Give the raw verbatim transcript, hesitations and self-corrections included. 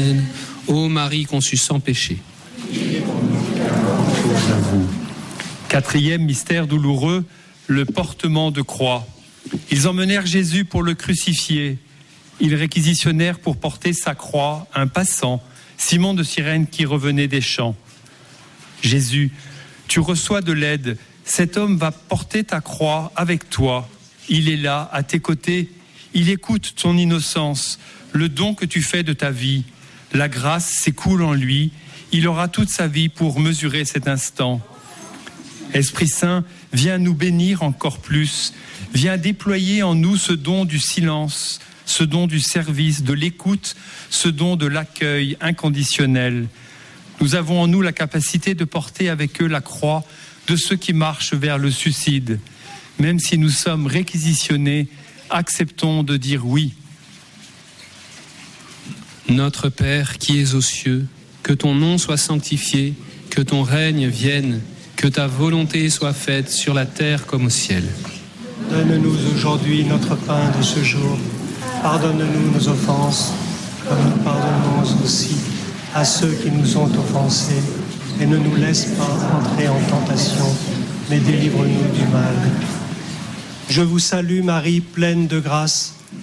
Amen. Ô Marie conçue sans péché. Quatrième mystère douloureux, le portement de croix. Ils emmenèrent Jésus pour le crucifier. Ils réquisitionnèrent pour porter sa croix un passant, Simon de Cyrène, qui revenait des champs. Jésus, tu reçois de l'aide. Cet homme va porter ta croix avec toi. Il est là, à tes côtés. Il écoute ton innocence, le don que tu fais de ta vie. La grâce s'écoule en lui. Il aura toute sa vie pour mesurer cet instant. Esprit Saint, viens nous bénir encore plus. Viens déployer en nous ce don du silence, ce don du service, de l'écoute, ce don de l'accueil inconditionnel. Nous avons en nous la capacité de porter avec eux la croix de ceux qui marchent vers le suicide. Même si nous sommes réquisitionnés, acceptons de dire oui. Notre Père qui es aux cieux, que ton nom soit sanctifié, que ton règne vienne, que ta volonté soit faite sur la terre comme au ciel. Donne-nous aujourd'hui notre pain de ce jour. Pardonne-nous nos offenses, comme nous pardonnons aussi à ceux qui nous ont offensés. Et ne nous laisse pas entrer en tentation, mais délivre-nous du mal. Je vous salue Marie, pleine de grâce.